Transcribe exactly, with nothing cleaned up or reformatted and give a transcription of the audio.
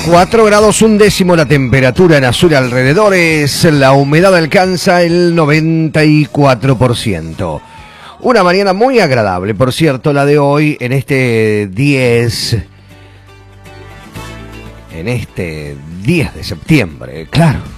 cuatro grados un décimo la temperatura en Azul alrededores, la humedad alcanza el noventa y cuatro por ciento. Una mañana muy agradable, por cierto, la de hoy en este diez, en este diez de septiembre, claro.